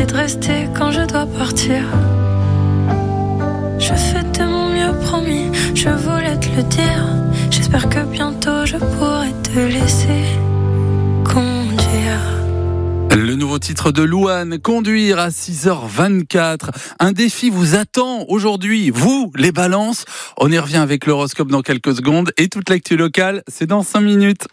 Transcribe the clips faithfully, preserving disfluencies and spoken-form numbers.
de rester quand je dois partir. Je fais de mon mieux, promis, je voulais te le dire. J'espère que bientôt je pourrai te laisser conduire. Le nouveau titre de Louane, Conduire à six heures vingt-quatre. Un défi vous attend aujourd'hui, vous, les balances. On y revient avec l'horoscope dans quelques secondes. Et toute l'actu locale, c'est dans cinq minutes.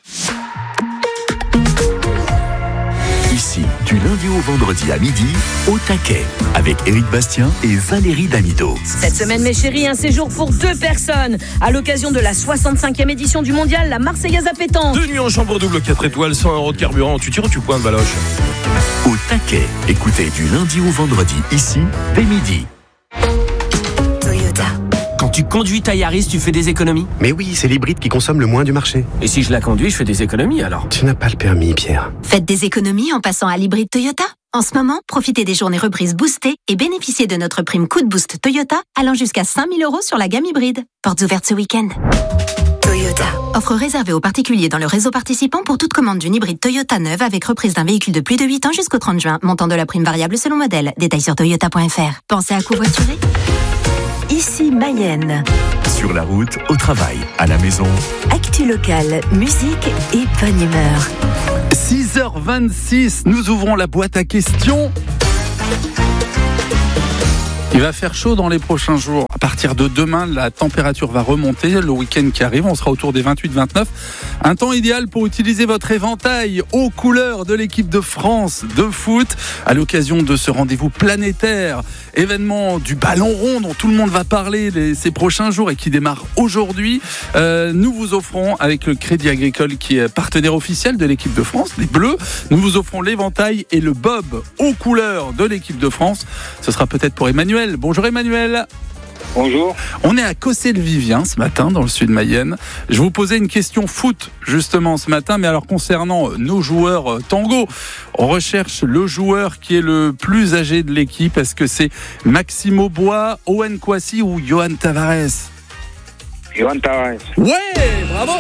Ici, du lundi au vendredi à midi, au taquet, avec Éric Bastien et Valérie Damido. Cette semaine, mes chéris, un séjour pour deux personnes. À l'occasion de la soixante-cinquième édition du mondial, la Marseillaise à pétanque. Deux nuits en chambre double, quatre étoiles, cent euros de carburant. Tu tires ou tu pointes, Baloche? Au taquet, écoutez du lundi au vendredi, ici, dès midi. Toyota. Quand tu conduis ta Yaris, tu fais des économies? Mais oui, c'est l'hybride qui consomme le moins du marché. Et si je la conduis, je fais des économies alors? Tu n'as pas le permis, Pierre. Faites des économies en passant à l'hybride Toyota. En ce moment, profitez des journées reprises boostées et bénéficiez de notre prime Coup de Boost Toyota allant jusqu'à cinq mille euros sur la gamme hybride. Portes ouvertes ce week-end. Toyota. Offre réservée aux particuliers dans le réseau participant pour toute commande d'une hybride Toyota neuve avec reprise d'un véhicule de plus de huit ans jusqu'au trente juin. Montant de la prime variable selon modèle. Détails sur toyota point f r. Pensez à covoiturer? Ici Mayenne. Sur la route, au travail, à la maison. Actu locale, musique et bonne humeur. six heures vingt-six, nous ouvrons la boîte à questions. Il va faire chaud dans les prochains jours. À partir de demain, la température va remonter. Le week-end qui arrive, on sera autour des vingt-huit vingt-neuf. Un temps idéal pour utiliser votre éventail aux couleurs de l'équipe de France de foot à l'occasion de ce rendez-vous planétaire, événement du ballon rond dont tout le monde va parler les, ces prochains jours et qui démarre aujourd'hui. Euh, nous vous offrons, avec le Crédit Agricole qui est partenaire officiel de l'équipe de France, les Bleus, nous vous offrons l'éventail et le bob aux couleurs de l'équipe de France. Ce sera peut-être pour Emmanuel. Bonjour Emmanuel. Bonjour. On est à Cossé-le-Vivien ce matin dans le sud Mayenne. Je vous posais une question foot justement ce matin, mais alors concernant nos joueurs tango, on recherche le joueur qui est le plus âgé de l'équipe. Est-ce que c'est Maxime Aubois, Owen Kwasi ou Johan Tavares? Johan Tavares. Ouais, bravo.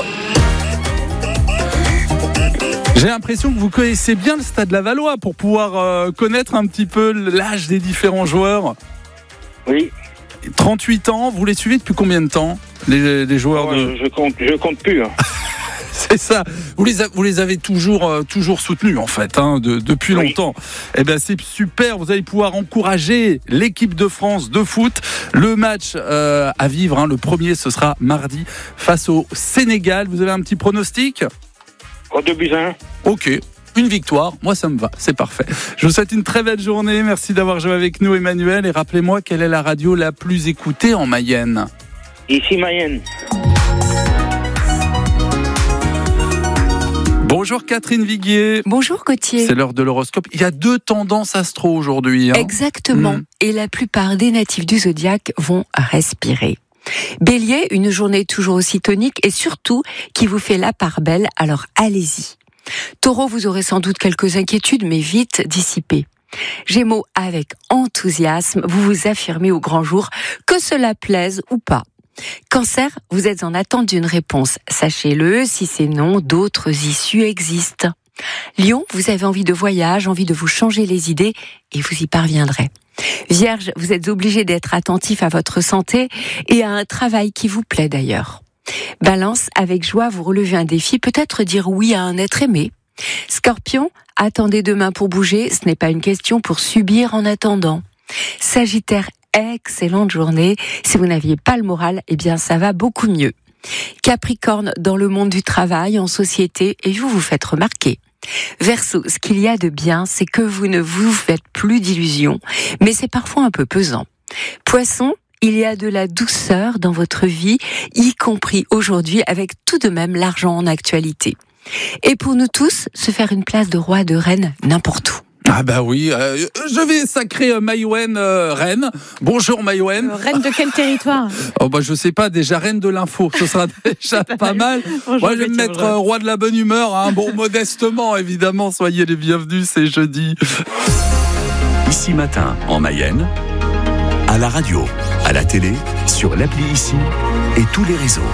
J'ai l'impression que vous connaissez bien le Stade Lavallois pour pouvoir euh, connaître un petit peu l'âge des différents joueurs. Oui. trente-huit ans, vous les suivez depuis combien de temps, les, les joueurs oh, de... Je compte, je compte plus. Hein. C'est ça. Vous les, a, vous les avez toujours, euh, toujours soutenus en fait, hein, de, depuis oui. longtemps. Eh ben c'est super. Vous allez pouvoir encourager l'équipe de France de foot. Le match euh, à vivre, hein, le premier, ce sera mardi face au Sénégal. Vous avez un petit pronostic? Oh, deux buts à un. Ok. Une victoire, moi ça me va, c'est parfait. Je vous souhaite une très belle journée, merci d'avoir joué avec nous Emmanuel, et rappelez-moi quelle est la radio la plus écoutée en Mayenne. Ici Mayenne. Bonjour Catherine Viguier. Bonjour Gauthier. C'est l'heure de l'horoscope. Il y a deux tendances astro aujourd'hui. Hein. Exactement, mmh. Et la plupart des natifs du zodiaque vont respirer. Bélier, une journée toujours aussi tonique et surtout qui vous fait la part belle, alors allez-y. Taureau, vous aurez sans doute quelques inquiétudes, mais vite dissipées. Gémeaux, avec enthousiasme, vous vous affirmez au grand jour, que cela plaise ou pas. Cancer, vous êtes en attente d'une réponse. Sachez-le, si c'est non, d'autres issues existent. Lion, vous avez envie de voyage, envie de vous changer les idées, et vous y parviendrez. Vierge, vous êtes obligé d'être attentif à votre santé et à un travail qui vous plaît d'ailleurs. Balance, avec joie, vous relevez un défi, peut-être dire oui à un être aimé. Scorpion, attendez demain pour bouger, ce n'est pas une question pour subir en attendant. Sagittaire, excellente journée. Si vous n'aviez pas le moral, eh bien ça va beaucoup mieux. Capricorne, dans le monde du travail, en société, et vous vous faites remarquer. Verseau, ce qu'il y a de bien, c'est que vous ne vous faites plus d'illusions, mais c'est parfois un peu pesant. Poisson, il y a de la douceur dans votre vie, y compris aujourd'hui avec tout de même l'argent en actualité. Et pour nous tous, se faire une place de roi, de reine, n'importe où. Ah bah oui, euh, je vais sacrer euh, Maïwen euh, reine. Bonjour Maïwen. Euh, reine de quel territoire? Oh bah je sais pas, déjà reine de l'info, ce sera déjà pas, pas mal. Bonjour, moi je vais me mettre euh, roi de la bonne humeur, hein. Bon modestement évidemment, soyez les bienvenus, c'est jeudi. Ici Matin en Mayenne, à la radio, à la télé, sur l'appli Ici et tous les réseaux.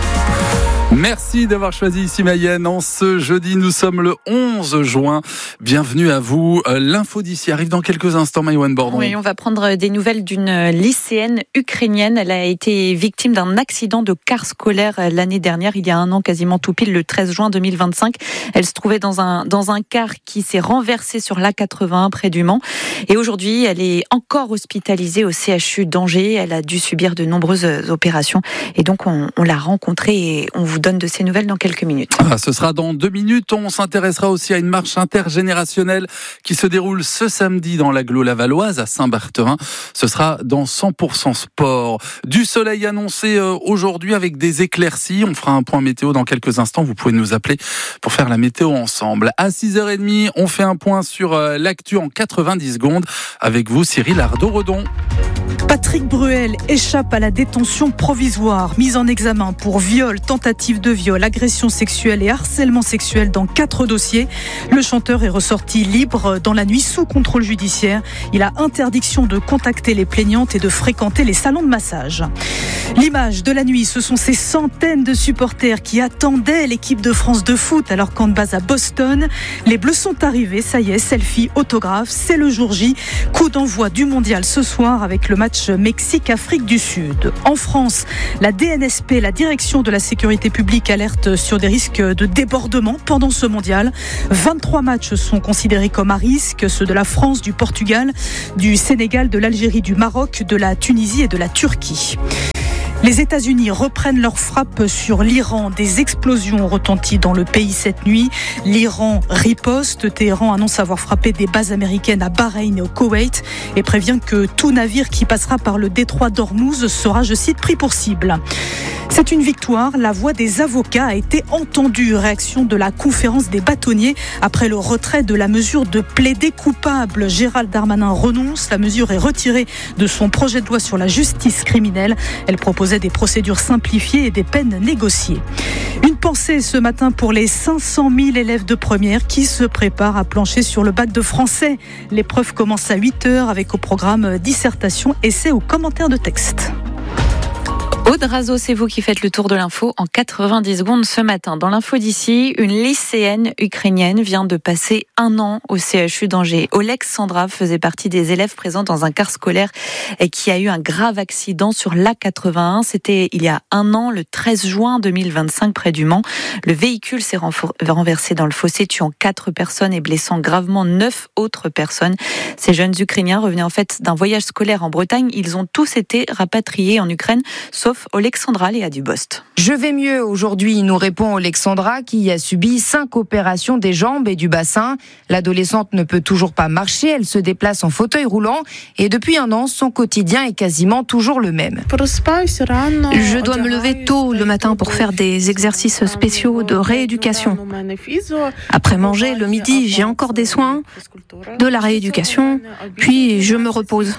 Merci d'avoir choisi ici Mayenne. En ce jeudi, nous sommes le onze juin. Bienvenue à vous. L'info d'ici arrive dans quelques instants, Maïwan Bordon. Oui, on va prendre des nouvelles d'une lycéenne ukrainienne. Elle a été victime d'un accident de car scolaire l'année dernière, il y a un an, quasiment tout pile, le treize juin deux mille vingt-cinq. Elle se trouvait dans un, dans un car qui s'est renversé sur l'A quatre-vingt-un près du Mans. Et aujourd'hui, elle est encore hospitalisée au C H U d'Angers. Elle a dû subir de nombreuses opérations. Et donc, on, on l'a rencontrée et on vous donne de ces nouvelles dans quelques minutes. Ah, ce sera dans deux minutes. On s'intéressera aussi à une marche intergénérationnelle qui se déroule ce samedi dans l'agglo lavalloise à Saint-Barthélemy. Ce sera dans cent pour cent sport. Du soleil annoncé aujourd'hui avec des éclaircies. On fera un point météo dans quelques instants. Vous pouvez nous appeler pour faire la météo ensemble. À six heures trente, on fait un point sur l'actu en quatre-vingt-dix secondes. Avec vous, Cyril Ardo-Redon. Patrick Bruel échappe à la détention provisoire, mise en examen pour viol, tentative de viol, agression sexuelle et harcèlement sexuel dans quatre dossiers. Le chanteur est ressorti libre dans la nuit sous contrôle judiciaire. Il a interdiction de contacter les plaignantes et de fréquenter les salons de massage. L'image de la nuit, ce sont ces centaines de supporters qui attendaient l'équipe de France de foot alors qu'en base à Boston. Les Bleus sont arrivés, ça y est, selfie, autographe, c'est le jour J. Coup d'envoi du mondial ce soir avec le match Mexique-Afrique du Sud. En France, la D N S P, la direction de la sécurité publique, alerte sur des risques de débordement pendant ce mondial. vingt-trois matchs sont considérés comme à risque, ceux de la France, du Portugal, du Sénégal, de l'Algérie, du Maroc, de la Tunisie et de la Turquie. Les États-Unis reprennent leur frappe sur l'Iran. Des explosions ont retenti dans le pays cette nuit. L'Iran riposte. Téhéran annonce avoir frappé des bases américaines à Bahreïn et au Koweït et prévient que tout navire qui passera par le détroit d'Ormuz sera, je cite, pris pour cible. C'est une victoire. La voix des avocats a été entendue. Réaction de la conférence des bâtonniers après le retrait de la mesure de plaider coupable. Gérald Darmanin renonce. La mesure est retirée de son projet de loi sur la justice criminelle. Elle proposait des procédures simplifiées et des peines négociées. Une pensée ce matin pour les cinq cent mille élèves de première qui se préparent à plancher sur le bac de français. L'épreuve commence à huit heures avec au programme dissertation, essai ou commentaire de texte. Aude Razo, c'est vous qui faites le tour de l'info en quatre-vingt-dix secondes ce matin. Dans l'info d'ici, une lycéenne ukrainienne vient de passer un an au C H U d'Angers. Oleg Sandra faisait partie des élèves présents dans un car scolaire et qui a eu un grave accident sur l'A quatre-vingt-un. C'était il y a un an, le treize juin deux mille vingt-cinq, près du Mans. Le véhicule s'est renversé dans le fossé, tuant quatre personnes et blessant gravement neuf autres personnes. Ces jeunes Ukrainiens revenaient en fait d'un voyage scolaire en Bretagne. Ils ont tous été rapatriés en Ukraine, sauf Alexandra Léa Dubost. Je vais mieux aujourd'hui, nous répond Alexandra qui a subi cinq opérations des jambes et du bassin. L'adolescente ne peut toujours pas marcher, elle se déplace en fauteuil roulant et depuis un an, son quotidien est quasiment toujours le même. Je dois me lever tôt le matin pour faire des exercices spéciaux de rééducation. Après manger, le midi, j'ai encore des soins, de la rééducation, puis je me repose.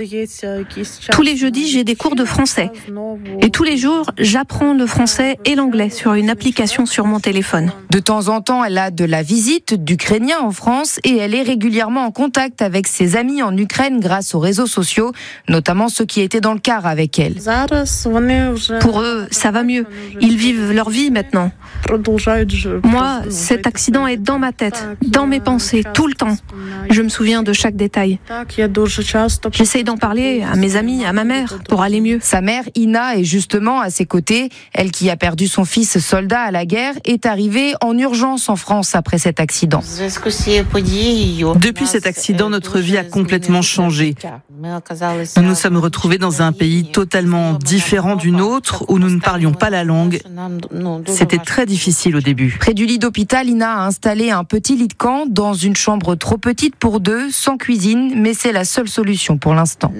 Tous les jeudis, j'ai des cours de français. Et tous les jours, j'apprends le français et l'anglais sur une application sur mon téléphone. De temps en temps, elle a de la visite d'Ukrainiens en France et elle est régulièrement en contact avec ses amis en Ukraine grâce aux réseaux sociaux, notamment ceux qui étaient dans le car avec elle. Pour eux, ça va mieux. Ils vivent leur vie maintenant. Moi, cet accident est dans ma tête, dans mes pensées, tout le temps. Je me souviens de chaque détail. J'essaye d'en parler à mes amis, à ma mère, pour aller mieux. Sa mère, Ina, est justement à ses côtés. Elle qui a perdu son fils soldat à la guerre est arrivée en urgence en France après cet accident. Depuis cet accident, notre vie a complètement changé. Nous nous sommes retrouvés dans un pays totalement différent du nôtre, où nous ne parlions pas la langue. C'était très difficile au début. Près du lit d'hôpital, Ina a installé un petit lit de camp dans une chambre trop petite pour deux, sans cuisine, mais c'est la seule solution pour l'instant.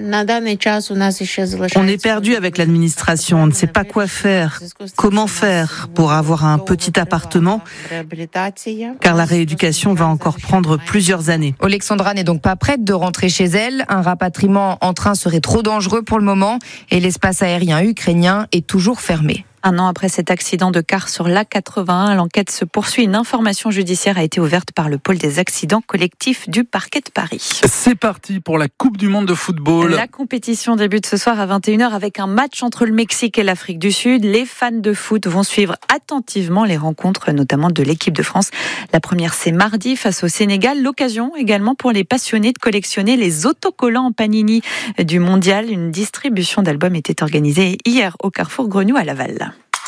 On est perdu avec l'administration, on ne sait pas quoi faire, comment faire pour avoir un petit appartement, car la rééducation va encore prendre plusieurs années. Alexandra n'est donc pas prête de rentrer chez elle. Un rapatriement en train serait trop dangereux pour le moment et l'espace aérien ukrainien est toujours fermé. Un an après cet accident de car sur l'A quatre-vingt-un, l'enquête se poursuit. Une information judiciaire a été ouverte par le pôle des accidents collectifs du parquet de Paris. C'est parti pour la Coupe du monde de football. La compétition débute ce soir à vingt et une heures avec un match entre le Mexique et l'Afrique du Sud. Les fans de foot vont suivre attentivement les rencontres, notamment de l'équipe de France. La première, c'est mardi face au Sénégal. L'occasion également pour les passionnés de collectionner les autocollants Panini du mondial. Une distribution d'albums était organisée hier au Carrefour Grenoux à Laval.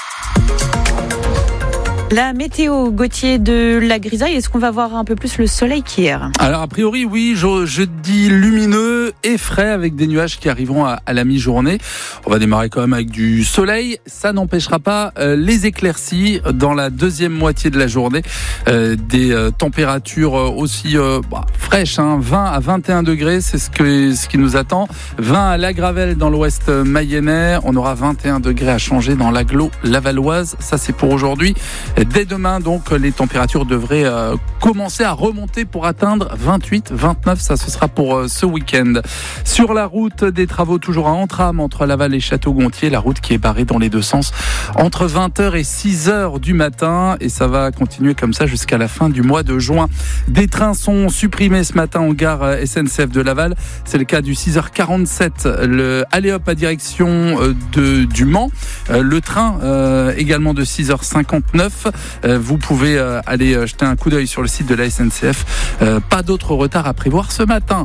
La météo, Gauthier, de la grisaille, est-ce qu'on va voir un peu plus le soleil qu'hier ? Alors a priori oui, je, jeudi lumineux et frais avec des nuages qui arriveront à, à la mi-journée. On va démarrer quand même avec du soleil, ça n'empêchera pas euh, les éclaircies dans la deuxième moitié de la journée. Euh, des euh, températures aussi euh, bah, fraîches, hein, vingt à vingt et un degrés, c'est ce, que, ce qui nous attend. vingt à La Gravelle dans l'ouest mayennais, on aura vingt et un degrés à changer dans l'agglo lavalloise, ça c'est pour aujourd'hui. Dès demain, donc, les températures devraient euh, commencer à remonter pour atteindre vingt-huit, vingt-neuf. Ça, ce sera pour euh, ce week-end. Sur la route, des travaux toujours à Entrammes entre Laval et Château-Gontier. La route qui est barrée dans les deux sens entre vingt heures et six heures du matin. Et ça va continuer comme ça jusqu'à la fin du mois de juin. Des trains sont supprimés ce matin en gare S N C F de Laval. C'est le cas du six heures quarante-sept, le Allez-Hop à direction de, du Mans. Le train euh, également de six heures cinquante-neuf. Vous pouvez aller jeter un coup d'œil sur le site de la S N C F. Pas d'autres retards à prévoir ce matin.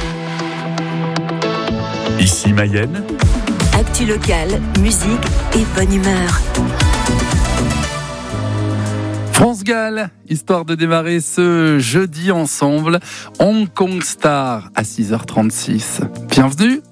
Ici Mayenne. Actu locale, musique et bonne humeur. France-Galles, histoire de démarrer ce jeudi ensemble. Hong Kong Star à six heures trente-six. Bienvenue.